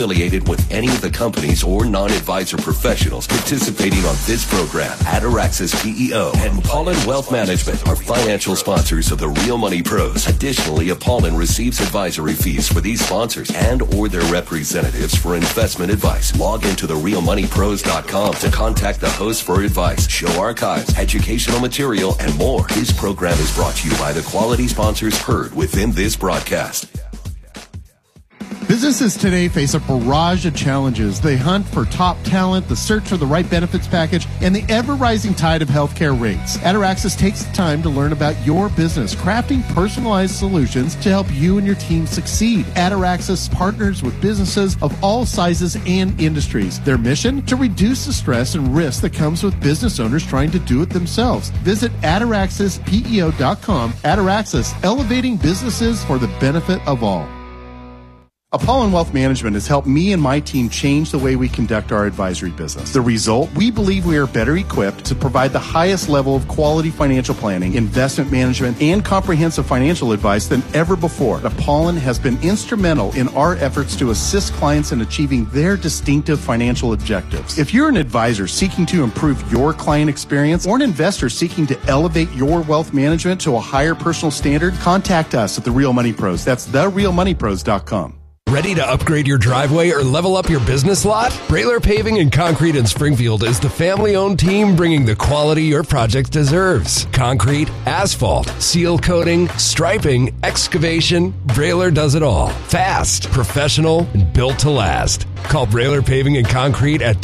affiliated with any of the companies or non-advisor professionals participating on this program. Ataraxis PEO and Pollen Wealth Management are financial sponsors of the Real Money Pros. Additionally, Apollon receives advisory fees for these sponsors and or their representatives for investment advice. Log into therealmoneypros.com to contact the host for advice, show archives, educational material, and more. This program is brought to you by the quality sponsors heard within this broadcast. Businesses today face a barrage of challenges. They hunt for top talent, the search for the right benefits package, and the ever-rising tide of healthcare rates. Ataraxis takes the time to learn about your business, crafting personalized solutions to help you and your team succeed. Ataraxis partners with businesses of all sizes and industries. Their mission? To reduce the stress and risk that comes with business owners trying to do it themselves. Visit ataraxispeo.com. Ataraxis, elevating businesses for the benefit of all. Apollon Wealth Management has helped me and my team change the way we conduct our advisory business. The result? We believe we are better equipped to provide the highest level of quality financial planning, investment management, and comprehensive financial advice than ever before. Apollon has been instrumental in our efforts to assist clients in achieving their distinctive financial objectives. If you're an advisor seeking to improve your client experience or an investor seeking to elevate your wealth management to a higher personal standard, contact us at The Real Money Pros. That's therealmoneypros.com. Ready to upgrade your driveway or level up your business lot? Brailer Paving and Concrete in Springfield is the family-owned team bringing the quality your project deserves. Concrete, asphalt, seal coating, striping, excavation, Brailer does it all. Fast, professional, and built to last. Call Brailer Paving and Concrete at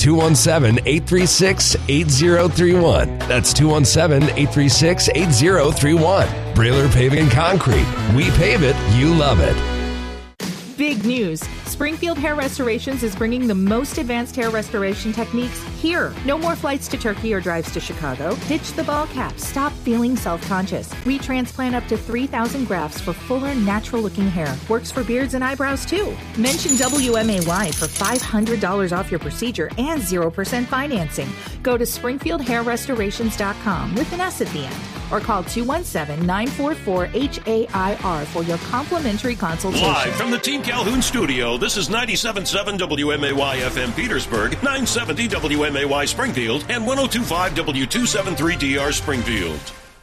217-836-8031. That's 217-836-8031. Brailer Paving and Concrete. We pave it, you love it. Big news. Springfield Hair Restorations is bringing the most advanced hair restoration techniques here. No more flights to Turkey or drives to Chicago. Ditch the ball cap. Stop feeling self-conscious. We transplant up to 3,000 grafts for fuller, natural-looking hair. Works for beards and eyebrows, too. Mention WMAY for $500 off your procedure and 0% financing. Go to SpringfieldHairRestorations.com with an S at the end. Or call 217-944-HAIR for your complimentary consultation. Live from the Team Calhoun studio, this is 97.7 WMAY FM Petersburg, 970 WMAY Springfield, and 102.5 W273DR Springfield.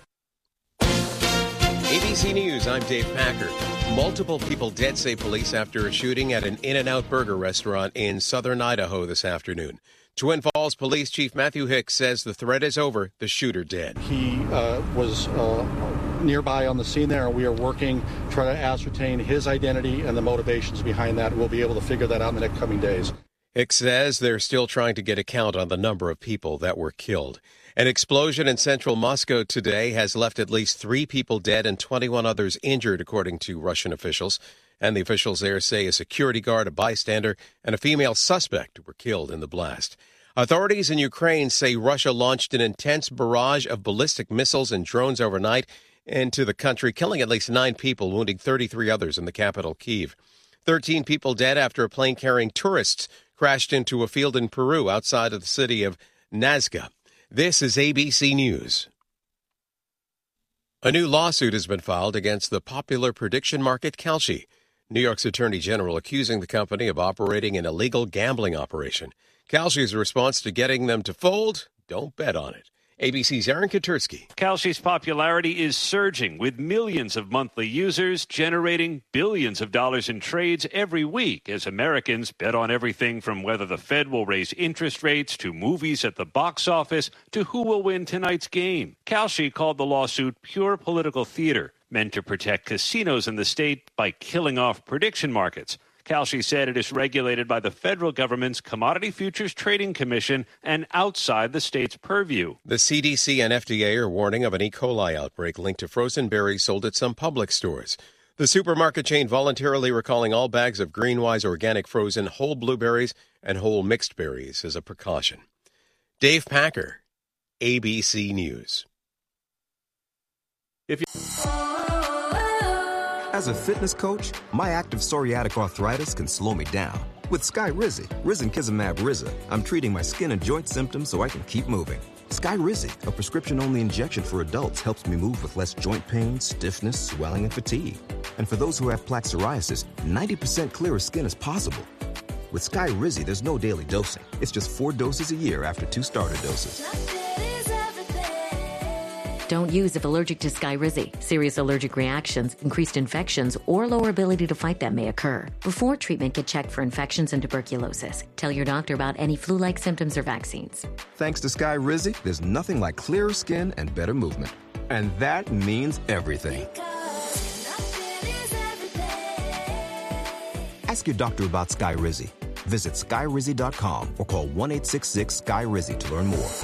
ABC News, I'm Dave Packer. Multiple people dead, say police, after a shooting at an In-N-Out burger restaurant in southern Idaho this afternoon. Twin Falls Police Chief Matthew Hicks says the threat is over, the shooter dead. He was nearby on the scene there, and we are working, trying to ascertain his identity and the motivations behind that. We'll be able to figure that out in the next coming days. Hicks says they're still trying to get a count on the number of people that were killed. An explosion in central Moscow today has left at least 3 people dead and 21 others injured, according to Russian officials. And the officials there say a security guard, a bystander, and a female suspect were killed in the blast. Authorities in Ukraine say Russia launched an intense barrage of ballistic missiles and drones overnight into the country, killing at least 9 people, wounding 33 others in the capital, Kyiv. 13 people dead after a plane carrying tourists crashed into a field in Peru outside of the city of Nazca. This is ABC News. A new lawsuit has been filed against the popular prediction market Kalshi. New York's Attorney General accusing the company of operating an illegal gambling operation. Kalshi's response to getting them to fold? Don't bet on it. ABC's Aaron Katersky. Kalshi's popularity is surging, with millions of monthly users generating billions of dollars in trades every week as Americans bet on everything from whether the Fed will raise interest rates to movies at the box office to who will win tonight's game. Kalshi called the lawsuit pure political theater, meant to protect casinos in the state by killing off prediction markets. Kalshi said it is regulated by the federal government's Commodity Futures Trading Commission and outside the state's purview. The CDC and FDA are warning of an E. coli outbreak linked to frozen berries sold at some public stores. The supermarket chain voluntarily recalling all bags of Greenwise organic frozen whole blueberries and whole mixed berries as a precaution. Dave Packer, ABC News. As a fitness coach, my active psoriatic arthritis can slow me down. With Skyrizi, Risankizumab Riza, I'm treating my skin and joint symptoms so I can keep moving. Skyrizi, a prescription-only injection for adults, helps me move with less joint pain, stiffness, swelling, and fatigue. And for those who have plaque psoriasis, 90% clearer skin is possible. With Skyrizi, there's no daily dosing. It's just 4 doses a year after 2 starter doses. Don't use if allergic to Skyrizi. Serious allergic reactions, increased infections, or lower ability to fight them may occur. Before treatment, get checked for infections and tuberculosis. Tell your doctor about any flu-like symptoms or vaccines. Thanks to Skyrizi, there's nothing like clearer skin and better movement. And that means everything. Ask your doctor about Skyrizi. Visit Skyrizi.com or call 1-866-SKY-RIZI to learn more.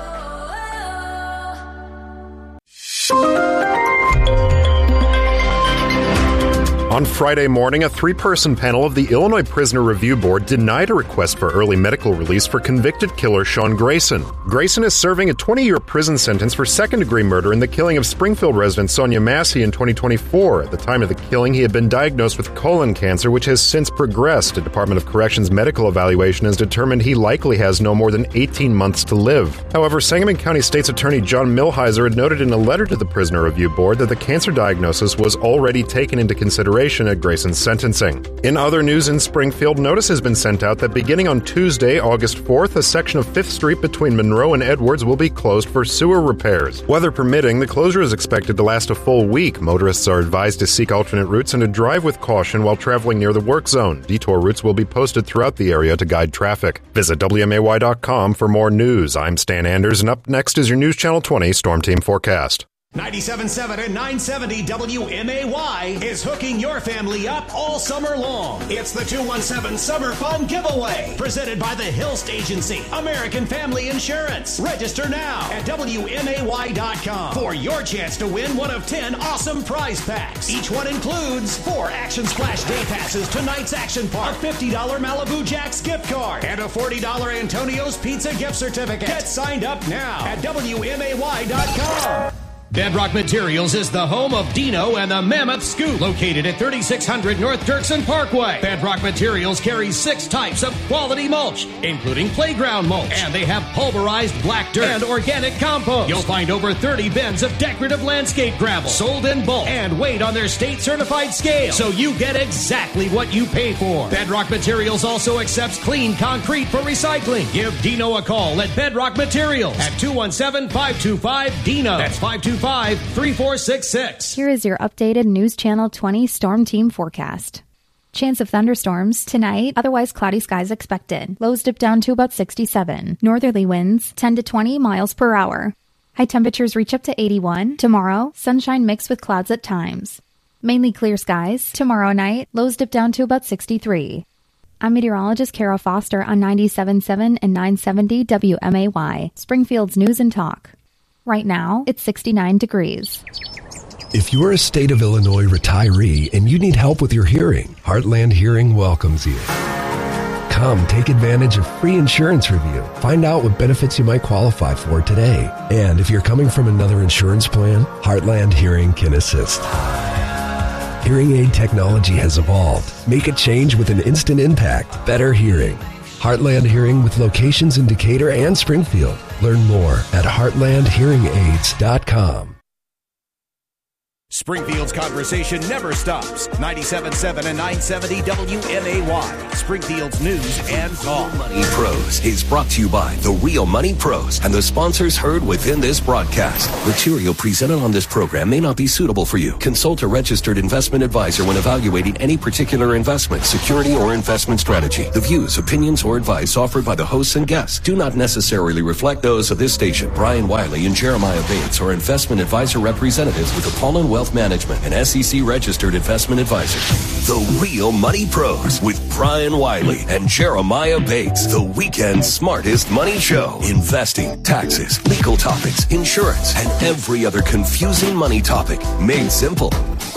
On Friday morning, a 3-person panel of the Illinois Prisoner Review Board denied a request for early medical release for convicted killer Sean Grayson. Grayson is serving a 20-year prison sentence for second-degree murder in the killing of Springfield resident Sonia Massey in 2024. At the time of the killing, he had been diagnosed with colon cancer, which has since progressed. A Department of Corrections medical evaluation has determined he likely has no more than 18 months to live. However, Sangamon County State's Attorney John Milheiser had noted in a letter to the Prisoner Review Board that the cancer diagnosis was already taken into consideration at Grayson's sentencing. In other news in Springfield, notice has been sent out that beginning on Tuesday, August 4th, a section of 5th Street between Monroe and Edwards will be closed for sewer repairs. Weather permitting, the closure is expected to last a full week. Motorists are advised to seek alternate routes and to drive with caution while traveling near the work zone. Detour routes will be posted throughout the area to guide traffic. Visit WMAY.com for more news. I'm Stan Anders, and up next is your News Channel 20 Storm Team Forecast. 97.7 and 970 WMAY is hooking your family up all summer long. It's the 217 Summer Fun Giveaway, presented by the Hilst Agency, American Family Insurance. Register now at WMAY.com for your chance to win one of 10 awesome prize packs. Each one includes 4 Action Splash Day Passes to Night's Action Park, a $50 Malibu Jack's gift card, and a $40 Antonio's Pizza gift certificate. Get signed up now at WMAY.com. Bedrock Materials is the home of Dino and the Mammoth Scoop, located at 3600 North Dirksen Parkway. Bedrock Materials carries 6 types of quality mulch, including playground mulch, and they have pulverized black dirt and organic compost. You'll find over 30 bins of decorative landscape gravel, sold in bulk and weighed on their state-certified scale, so you get exactly what you pay for. Bedrock Materials also accepts clean concrete for recycling. Give Dino a call at Bedrock Materials at 217-525-DINO. That's 525-3466. Here is your updated News Channel 20 Storm Team forecast. Chance of thunderstorms tonight, otherwise cloudy skies expected. Lows dip down to about 67. Northerly winds 10 to 20 miles per hour. High temperatures reach up to 81. Tomorrow, sunshine mixed with clouds at times. Mainly clear skies. Tomorrow night, lows dip down to about 63. I'm meteorologist Kara Foster on 97.7 and 970 WMAY, Springfield's News and Talk. Right now, it's 69 degrees. If you're a state of Illinois retiree and you need help with your hearing, Heartland Hearing welcomes you. Come take advantage of free insurance review. Find out what benefits you might qualify for today. And if you're coming from another insurance plan, Heartland Hearing can assist. Hearing aid technology has evolved. Make a change with an instant impact. Better hearing. Heartland Hearing with locations in Decatur and Springfield. Learn more at heartlandhearingaids.com. Springfield's conversation never stops. 97.7 and 970 WMAY, Springfield's News and Talk. Money Pros is brought to you by The Real Money Pros and the sponsors heard within this broadcast. Material presented on this program may not be suitable for you. Consult a registered investment advisor when evaluating any particular investment, security, or investment strategy. The views, opinions, or advice offered by the hosts and guests do not necessarily reflect those of this station. Brian Wiley and Jeremiah Bates are investment advisor representatives with Apollo Wealth Management, an SEC-registered investment advisor. The Real Money Pros with Brian Wiley and Jeremiah Bates. The weekend's smartest money show. Investing, taxes, legal topics, insurance, and every other confusing money topic made simple.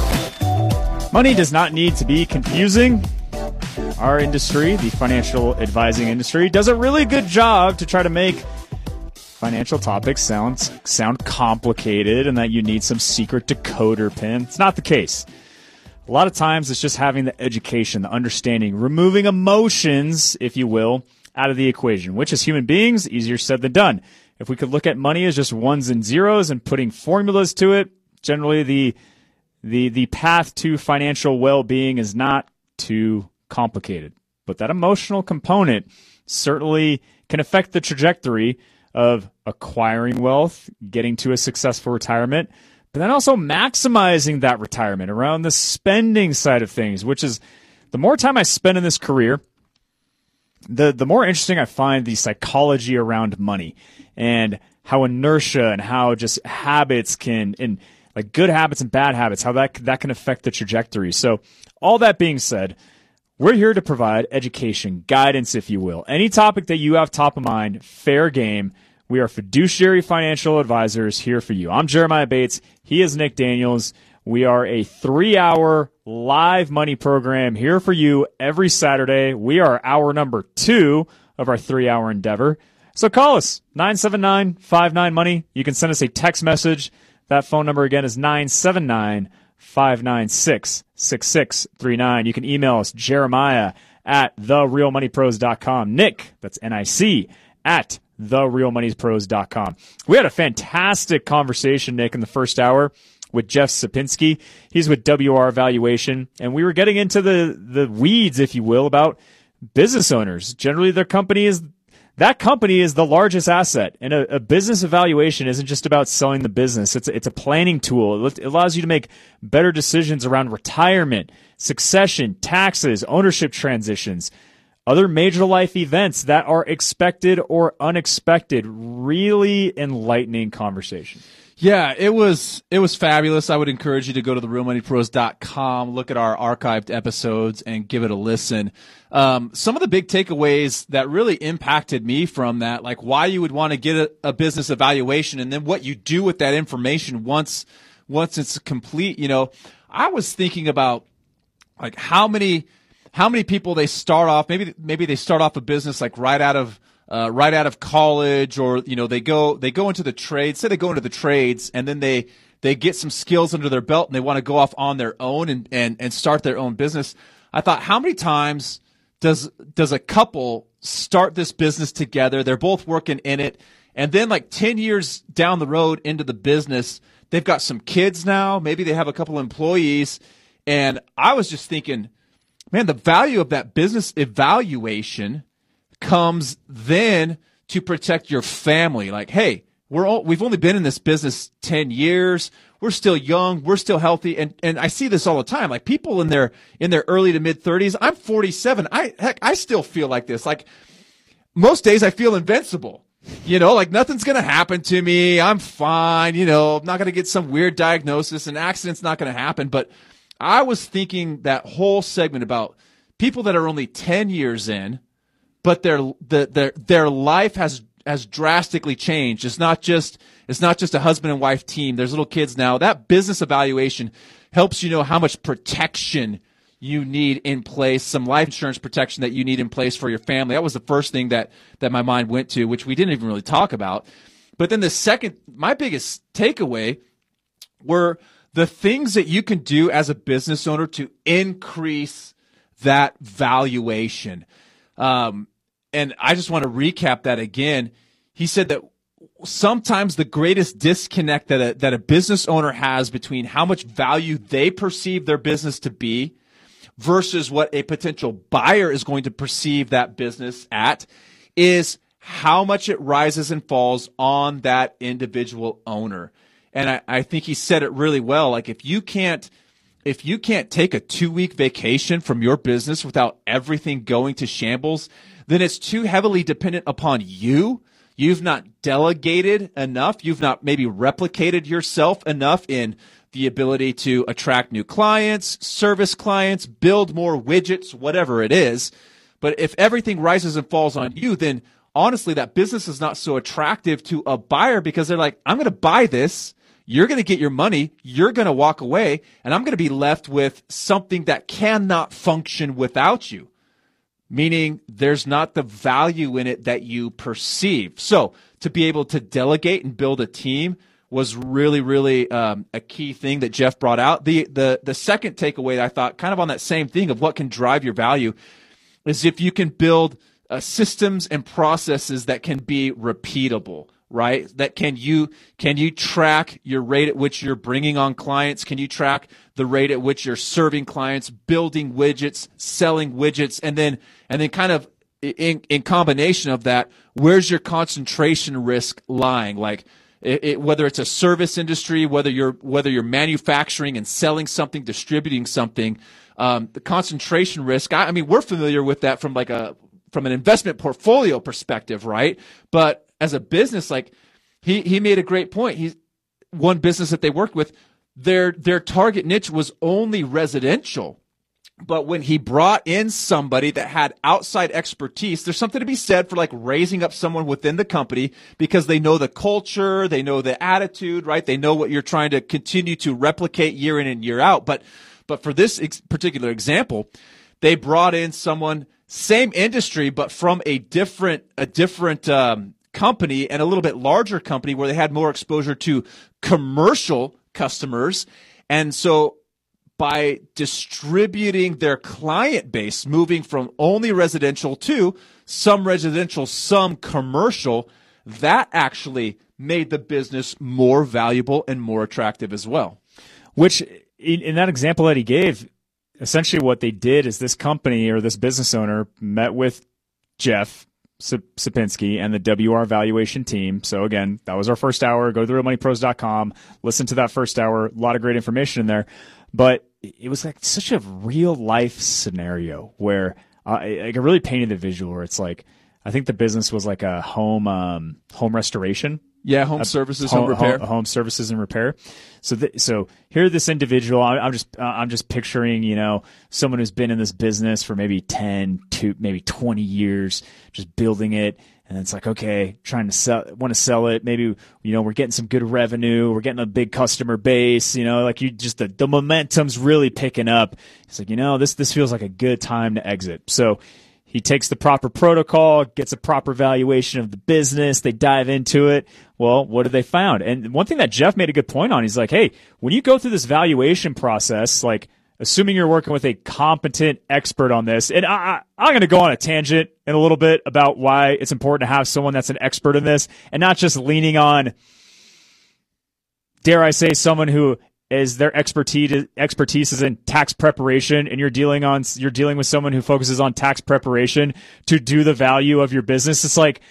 Money does not need to be confusing. Our industry, the financial advising industry, does a really good job to try to make financial topics sound complicated and that you need some secret decoder pin. It's not the case. A lot of times it's just having the education, the understanding, removing emotions, if you will, out of the equation, which as human beings, easier said than done. If we could look at money as just ones and zeros and putting formulas to it, generally the path to financial well-being is not too complicated. but that emotional component certainly can affect the trajectory of acquiring wealth, getting to a successful retirement, but then also maximizing that retirement around the spending side of things, which is the more time I spend in this career, the more interesting I find the psychology around money and how inertia and how just habits can, and like good habits and bad habits, how that can affect the trajectory. So all that being said, we're here to provide education, guidance, if you will. Any topic that you have top of mind, fair game. We are fiduciary financial advisors here for you. I'm Jeremiah Bates. He is Nick Daniels. We are a 3-hour live money program here for you every Saturday. We are hour number 2 of our 3-hour endeavor. So call us, 979-59-MONEY. You can send us a text message. That phone number again is 979-596-6639. You can email us, Jeremiah at therealmoneypros.com. Nick, that's N-I-C, at therealmoneypros.com. We had a fantastic conversation, Nick, in the first hour with Jeff Sapinski. He's with WR Valuation, and we were getting into the weeds, if you will, about business owners. Generally, that company is the largest asset, and a business evaluation isn't just about selling the business. It's a planning tool. It allows you to make better decisions around retirement, succession, taxes, ownership transitions, other major life events that are expected or unexpected. Really enlightening conversation. Yeah, it was fabulous. I would encourage you to go to therealmoneypros.com, look at our archived episodes, and give it a listen. Some of the big takeaways that really impacted me from that, like why you would want to get a business evaluation, and then what you do with that information once it's complete. You know, I was thinking about like how many people they start off. Maybe they start off a business like right out of college, or you know they go into the trades. Say they go into the trades, and then they get some skills under their belt, and they want to go off on their own and start their own business. I thought, how many times does a couple start this business together? They're both working in it, and then like 10 years down the road into the business, they've got some kids now. Maybe they have a couple employees, and I was just thinking, man, the value of that business evaluation comes then to protect your family. Like, hey, we've only been in this business 10 years. We're still young. We're still healthy. And I see this all the time. Like people in their early to mid 30s. I'm 47. I still feel like this. Like most days I feel invincible. You know, like nothing's going to happen to me. I'm fine. You know, I'm not going to get some weird diagnosis. An accident's not going to happen. But I was thinking that whole segment about people that are only 10 years in, but their life has drastically changed. It's not just a husband and wife team. There's little kids now. That business evaluation helps you know how much protection you need in place, some life insurance protection that you need in place for your family. That was the first thing that my mind went to, which we didn't even really talk about. But then the second, my biggest takeaway were the things that you can do as a business owner to increase that valuation. And I just want to recap that again. He said that sometimes the greatest disconnect that a business owner has between how much value they perceive their business to be versus what a potential buyer is going to perceive that business at is how much it rises and falls on that individual owner. And I think he said it really well. Like if you can't take a 2-week vacation from your business without everything going to shambles, then it's too heavily dependent upon you. You've not delegated enough. You've not maybe replicated yourself enough in the ability to attract new clients, service clients, build more widgets, whatever it is. But if everything rises and falls on you, then honestly, that business is not so attractive to a buyer because they're like, I'm going to buy this. You're going to get your money. You're going to walk away, and I'm going to be left with something that cannot function without you. Meaning there's not the value in it that you perceive. So to be able to delegate and build a team was really, really a key thing that Jeff brought out. The second takeaway that I thought kind of on that same thing of what can drive your value is if you can build systems and processes that can be repeatable. right? That can you track your rate at which you're bringing on clients? Can you track the rate at which you're serving clients, building widgets, selling widgets, and then kind of in combination of that, where's your concentration risk lying? Like whether it's a service industry, whether you're manufacturing and selling something, distributing something, the concentration risk. I mean, we're familiar with that from an investment portfolio perspective, right? But as a business, like he made a great point. One business that they worked with, their target niche was only residential. But when he brought in somebody that had outside expertise, there's something to be said for like raising up someone within the company because they know the culture, they know the attitude, right? They know what you're trying to continue to replicate year in and year out. But for this particular example, they brought in someone, same industry, but from a different company and a little bit larger company where they had more exposure to commercial customers. And so by distributing their client base, moving from only residential to some residential, some commercial, that actually made the business more valuable and more attractive as well. Which, in that example that he gave, essentially what they did is this company or this business owner met with Jeff Sapinski and the WR Valuation team. So again, that was our first hour. Go to therealmoneypros.com, listen to that first hour. A lot of great information in there. But it was like such a real life scenario where I really painted the visual where it's like, I think the business was like a home restoration. Yeah, home services, home repair. Home services and repair. So here, this individual, I'm just picturing, someone who's been in this business for maybe 10 to maybe 20 years, just building it. And it's like, okay, want to sell it. Maybe, we're getting some good revenue. We're getting a big customer base, the momentum's really picking up. It's like, this feels like a good time to exit. So he takes the proper protocol, gets a proper valuation of the business. They dive into it. Well, what did they found? And one thing that Jeff made a good point on, he's like, hey, when you go through this valuation process, like assuming you're working with a competent expert on this, and I'm going to go on a tangent in a little bit about why it's important to have someone that's an expert in this and not just leaning on, dare I say, someone who is their expertise is in tax preparation, and you're dealing with someone who focuses on tax preparation to do the value of your business. It's like,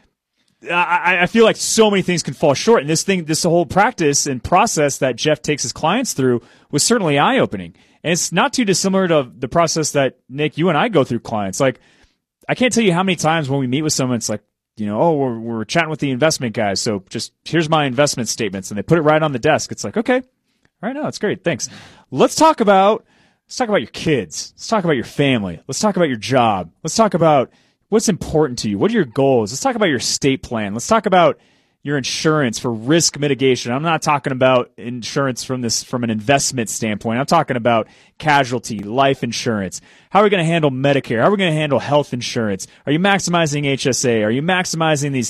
I feel like so many things can fall short. And this whole practice and process that Jeff takes his clients through was certainly eye-opening. And it's not too dissimilar to the process that, Nick, you and I go through clients. Like, I can't tell you how many times when we meet with someone, it's like, we're chatting with the investment guys. So just here's my investment statements. And they put it right on the desk. It's like, okay, all right, no, that's great. Thanks. Let's talk about your kids. Let's talk about your family. Let's talk about your job. Let's talk about what's important to you. What are your goals? Let's talk about your estate plan. Let's talk about your insurance for risk mitigation. I'm not talking about insurance from an investment standpoint. I'm talking about casualty, life insurance. How are we going to handle Medicare? How are we going to handle health insurance? Are you maximizing HSA? Are you maximizing these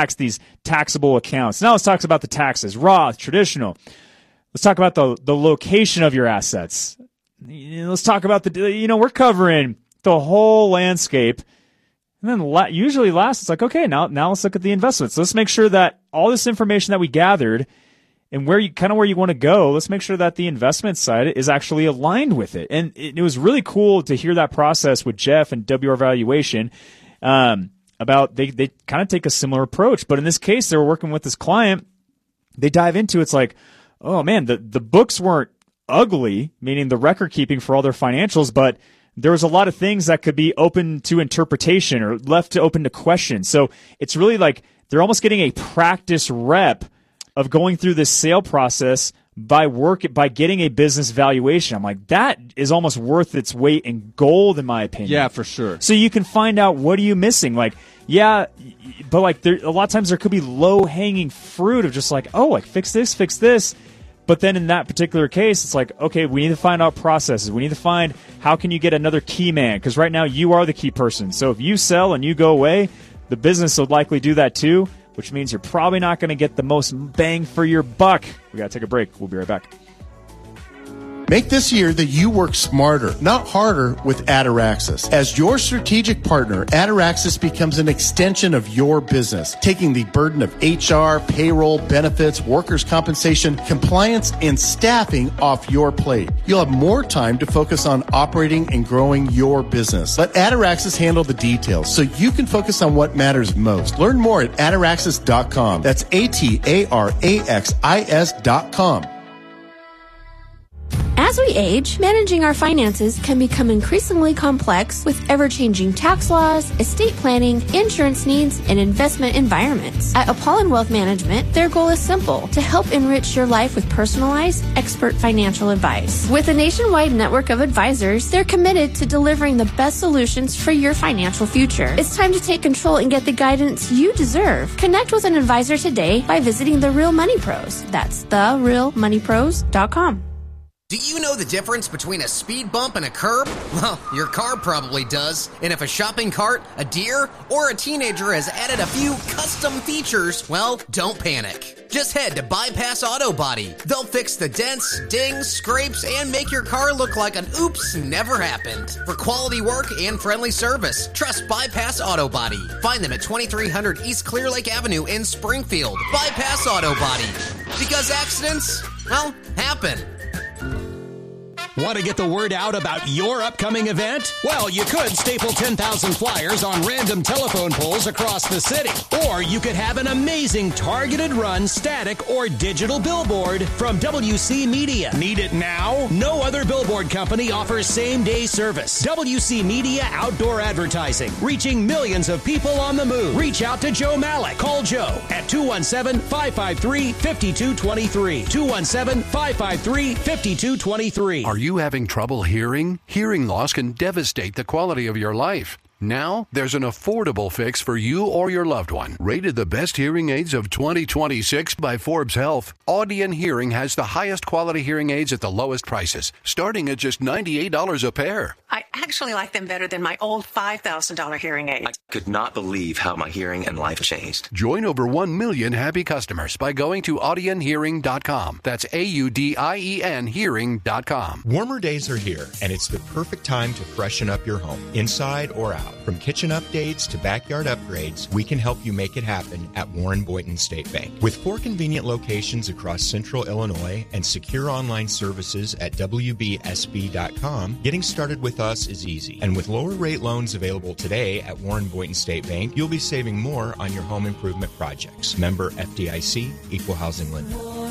taxable accounts? Now let's talk about the taxes, Roth, traditional. Let's talk about the location of your assets. Let's talk about we're covering the whole landscape. And then usually last, it's like, okay, now let's look at the investments. Let's make sure that all this information that we gathered and where you want to go, let's make sure that the investment side is actually aligned with it. And it was really cool to hear that process with Jeff and WR Valuation about they kind of take a similar approach. But in this case, they were working with this client. They dive into it's like, oh man, the books weren't ugly, meaning the record keeping for all their financials, but there was a lot of things that could be open to interpretation or left open to question. So it's really like they're almost getting a practice rep of going through this sale process by getting a business valuation. I'm like, that is almost worth its weight in gold, in my opinion. Yeah, for sure. So you can find out, what are you missing? Like, yeah, but like a lot of times there could be low-hanging fruit of just like, oh, like fix this. But then in that particular case, it's like, okay, we need to find out processes. We need to find how can you get another key man? Because right now you are the key person. So if you sell and you go away, the business will likely do that too, which means you're probably not going to get the most bang for your buck. We got to take a break. We'll be right back. Make this year that you work smarter, not harder, with Ataraxis. As your strategic partner, Ataraxis becomes an extension of your business, taking the burden of HR, payroll, benefits, workers' compensation, compliance, and staffing off your plate. You'll have more time to focus on operating and growing your business. Let Ataraxis handle the details so you can focus on what matters most. Learn more at Ataraxis.com. That's ATARAXIS.com. As we age, managing our finances can become increasingly complex with ever-changing tax laws, estate planning, insurance needs, and investment environments. At Apollon Wealth Management, their goal is simple: to help enrich your life with personalized, expert financial advice. With a nationwide network of advisors, they're committed to delivering the best solutions for your financial future. It's time to take control and get the guidance you deserve. Connect with an advisor today by visiting The Real Money Pros. That's TheRealMoneyPros.com. Do you know the difference between a speed bump and a curb? Well, your car probably does. And if a shopping cart, a deer, or a teenager has added a few custom features, well, don't panic. Just head to Bypass Auto Body. They'll fix the dents, dings, scrapes, and make your car look like an oops never happened. For quality work and friendly service, trust Bypass Auto Body. Find them at 2300 East Clear Lake Avenue in Springfield. Bypass Auto Body. Because accidents, well, happen. Want to get the word out about your upcoming event? Well, you could staple 10,000 flyers on random telephone poles across the city. Or you could have an amazing targeted run, static, or digital billboard from WC Media. Need it now? No other billboard company offers same-day service. WC Media Outdoor Advertising, reaching millions of people on the move. Reach out to Joe Malik. Call Joe at 217-553-5223. 217-553-5223. Are you having trouble hearing? Hearing loss can devastate the quality of your life. Now, there's an affordable fix for you or your loved one. Rated the best hearing aids of 2026 by Forbes Health, Audion Hearing has the highest quality hearing aids at the lowest prices, starting at just $98 a pair. I actually like them better than my old $5,000 hearing aids. I could not believe how my hearing and life changed. Join over 1 million happy customers by going to audionhearing.com. That's AUDIEN hearing.com. Warmer days are here, and it's the perfect time to freshen up your home, inside or out. From kitchen updates to backyard upgrades, we can help you make it happen at Warren Boynton State Bank. With 4 convenient locations across central Illinois and secure online services at WBSB.com, getting started with us is easy. And with lower rate loans available today at Warren Boynton State Bank, you'll be saving more on your home improvement projects. Member FDIC, Equal Housing Lender.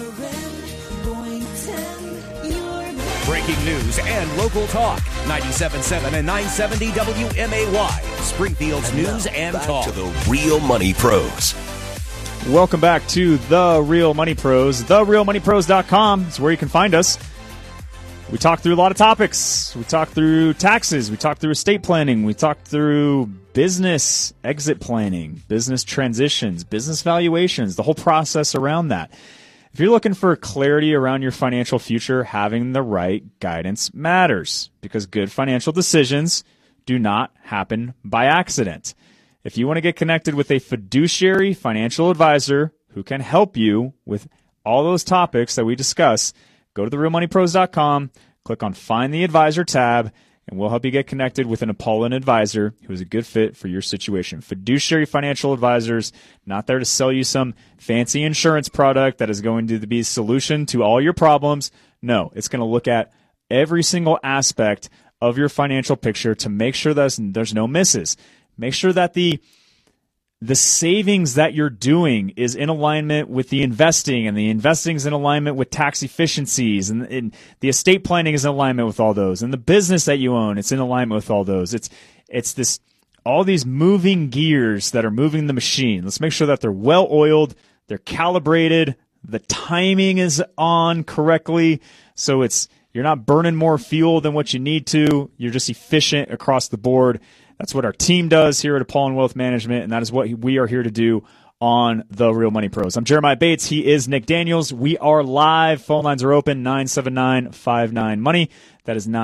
Breaking news and local talk. 97.7 and 970 WMAY. Springfield's news and talk. To the Real Money Pros. Welcome back to The Real Money Pros. TheRealMoneyPros.com is where you can find us. We talk through a lot of topics. We talk through taxes. We talk through estate planning. We talk through business exit planning, business transitions, business valuations, the whole process around that. If you're looking for clarity around your financial future, having the right guidance matters, because good financial decisions do not happen by accident. If you want to get connected with a fiduciary financial advisor who can help you with all those topics that we discuss, go to therealmoneypros.com, click on Find the Advisor tab, and we'll help you get connected with an Apollon advisor who is a good fit for your situation. Fiduciary financial advisors, not there to sell you some fancy insurance product that is going to be a solution to all your problems. No, it's going to look at every single aspect of your financial picture to make sure that there's no misses. Make sure that the savings that you're doing is in alignment with the investing, and the investing is in alignment with tax efficiencies, and the estate planning is in alignment with all those, and the business that you own, it's in alignment with all those. It's this, all these moving gears that are moving the machine. Let's make sure that they're well oiled, they're calibrated, the timing is on correctly, so you're not burning more fuel than what you need to. You're just efficient across the board. That's what our team does here at Apollon Wealth Management, and that is what we are here to do on The Real Money Pros. I'm Jeremiah Bates. He is Nick Daniels. We are live. Phone lines are open, 979-59-MONEY. That is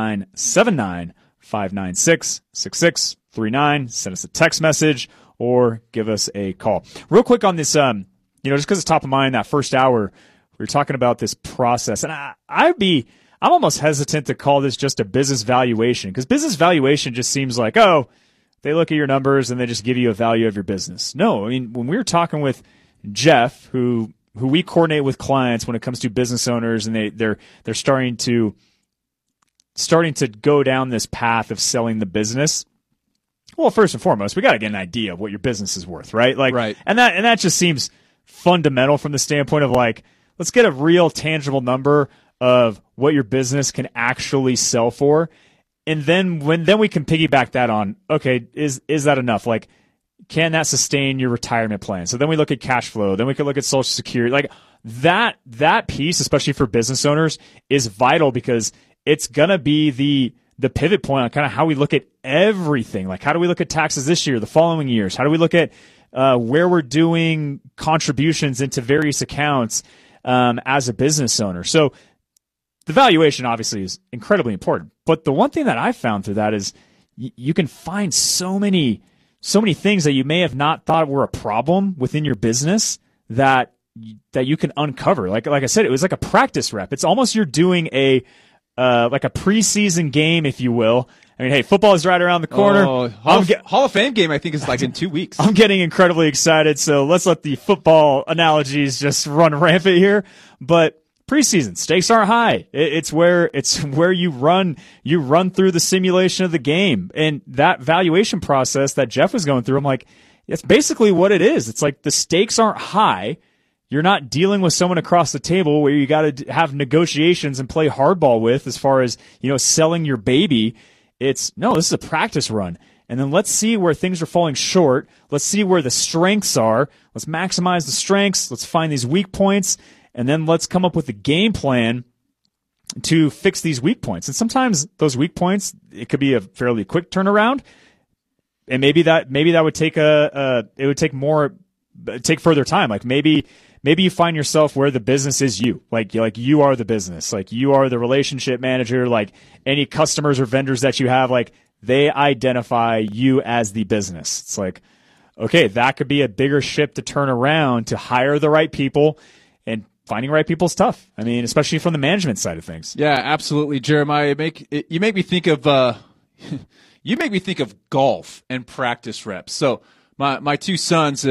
979-596-6639. Send us a text message or give us a call. Real quick on this, just because it's top of mind, that first hour, we were talking about this process. And I'd be I'm almost hesitant to call this just a business valuation, because business valuation just seems like, oh, they look at your numbers and they just give you a value of your business. No, I mean, when we were talking with Jeff, who we coordinate with clients when it comes to business owners, and they're starting to go down this path of selling the business. Well, first and foremost, we got to get an idea of what your business is worth, right? Like, right. And that just seems fundamental from the standpoint of like, let's get a real tangible number of what your business can actually sell for. And then we can piggyback that on, okay, is that enough? Like, can that sustain your retirement plan? So then we look at cash flow. Then we can look at Social Security. Like that piece, especially for business owners, is vital, because it's going to be the pivot point on kind of how we look at everything. Like, how do we look at taxes this year, the following years? How do we look at where we're doing contributions into various accounts as a business owner? So the valuation obviously is incredibly important. But the one thing that I found through that is you can find so many things that you may have not thought were a problem within your business that you can uncover. Like I said, it was like a practice rep. It's almost you're doing like a preseason game, if you will. I mean, hey, football is right around the corner. Oh, Hall of Fame game, I think, is like in 2 weeks. I'm getting incredibly excited, so let's let the football analogies just run rampant here. But preseason stakes aren't high. It's where you run through the simulation of the game, and that valuation process that Jeff was going through. I'm like, that's basically what it is. It's like the stakes aren't high. You're not dealing with someone across the table where you got to have negotiations and play hardball with as far as, selling your baby. This is a practice run. And then let's see where things are falling short. Let's see where the strengths are. Let's maximize the strengths. Let's find these weak points. And then let's come up with a game plan to fix these weak points. And sometimes those weak points, it could be a fairly quick turnaround. And maybe that would take take further time. Like maybe you find yourself where the business is you. Like you are the business. Like you are the relationship manager. Like any customers or vendors that you have, like they identify you as the business. It's like, okay, that could be a bigger ship to turn around to hire the right people, and finding right people is tough. I mean, especially from the management side of things. Yeah, absolutely, Jeremiah. You make me think of you make me think of golf and practice reps. So my two sons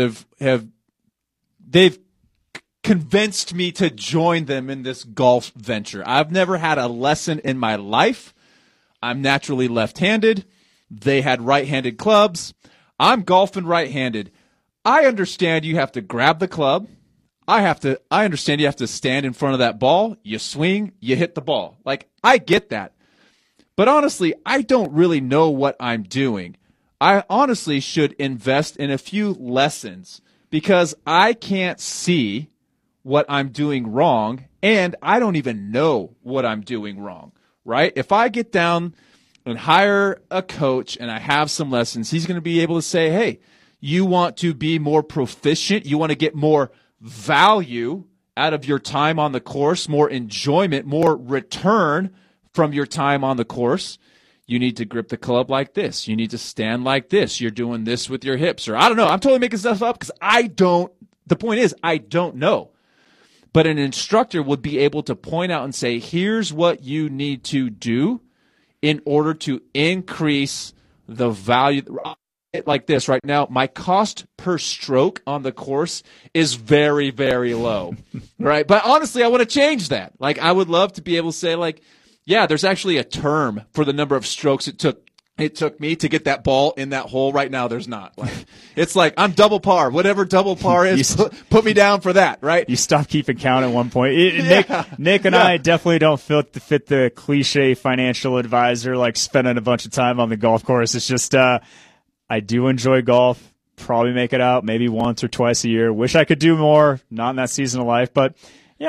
they've convinced me to join them in this golf venture. I've never had a lesson in my life. I'm naturally left-handed. They had right-handed clubs. I'm golfing right-handed. I understand you have to grab the club. I understand you have to stand in front of that ball. You swing, you hit the ball. Like, I get that. But honestly, I don't really know what I'm doing. I honestly should invest in a few lessons, because I can't see what I'm doing wrong, and I don't even know what I'm doing wrong, right? If I get down and hire a coach and I have some lessons, he's going to be able to say, hey, you want to be more proficient, you want to get more value out of your time on the course, more enjoyment, more return from your time on the course, you need to grip the club like this. You need to stand like this. You're doing this with your hips. Or I don't know. I'm totally making stuff up because the point is, I don't know. But an instructor would be able to point out and say, here's what you need to do in order to increase the value. Like this right now, my cost per stroke on the course is very, very low, right? But honestly, I want to change that. Like, I would love to be able to say, like, yeah, there's actually a term for the number of strokes it took me to get that ball in that hole. Right now, there's not. Like, it's like I'm double par. Whatever double par is, put me down for that, right? You stop keeping count at one point. Nick and I definitely don't fit the cliche financial advisor, like spending a bunch of time on the golf course. It's just I do enjoy golf. Probably make it out maybe once or twice a year. Wish I could do more. Not in that season of life, but